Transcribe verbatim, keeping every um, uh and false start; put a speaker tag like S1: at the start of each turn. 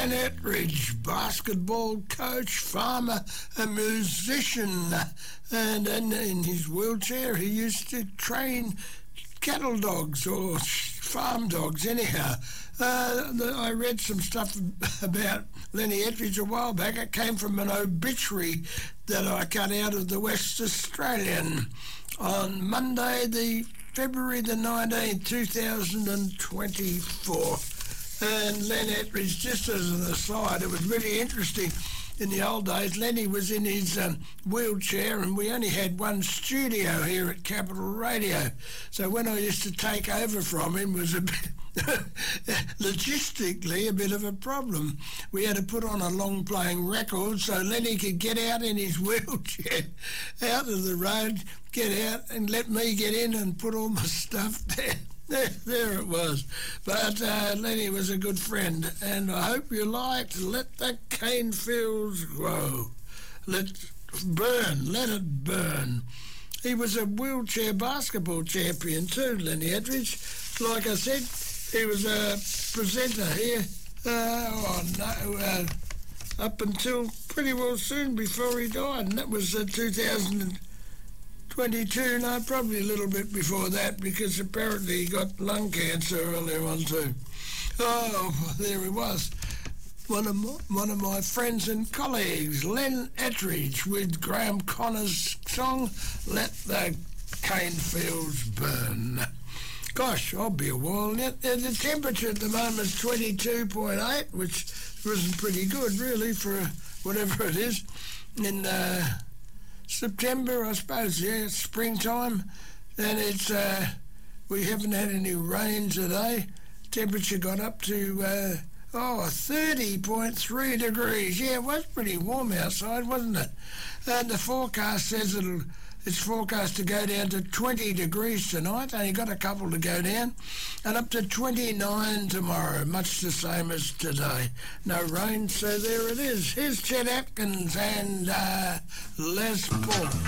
S1: Len Ettridge, basketball coach, farmer, a musician, and, and in his wheelchair he used to train cattle dogs or farm dogs anyhow. Uh, the, I read some stuff about Lenny Ettridge a while back. It came from an obituary that I cut out of the West Australian on Monday, the February the nineteenth, two thousand twenty-four. And Len Ettridge, just as an aside, it was really interesting. In the old days, Lenny was in his um, wheelchair, and we only had one studio here at Capital Radio. So when I used to take over from him was a bit, logistically, a bit of a problem. We had to put on a long-playing record so Lenny could get out in his wheelchair, out of the road, get out, and let me get in and put all my stuff there. There, there it was. But uh, Lenny was a good friend, and I hope you liked Let the Cane Fields Grow. Let burn, let it burn. He was a wheelchair basketball champion too, Lenny Ettridge. Like I said, he was a presenter here, uh, oh no, uh, up until pretty well soon before he died, and that was uh, two thousand twenty-two, no, probably a little bit before that, because apparently he got lung cancer earlier on too. Oh, there he was. One of my, one of my friends and colleagues, Len Ettridge, with Graham Connor's song, Let the Cane Fields Burn. Gosh, I'll be a while yet. The temperature at the moment is twenty-two point eight, which wasn't pretty good, really, for whatever it is. In uh, September, I suppose, yeah, it's springtime, and it's uh, we haven't had any rain today. Temperature got up to uh, oh thirty point three degrees. Yeah, it was pretty warm outside, wasn't it? And the forecast says it'll it's forecast to go down to twenty degrees tonight. Only got a couple to go down, and up to twenty-nine tomorrow, much the same as today. No rain, so there it is. Here's Chet Atkins and uh, Les Paul.